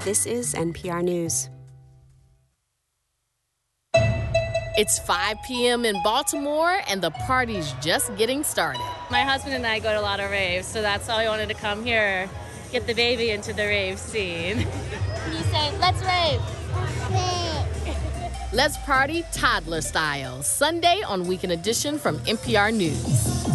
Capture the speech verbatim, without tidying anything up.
This is N P R News. It's five p.m. in Baltimore, and the party's just getting started. My husband and I go to a lot of raves, so that's why I wanted to come here, get the baby into the rave scene. You say, let's rave. Let's party toddler style, Sunday on Weekend Edition from N P R News.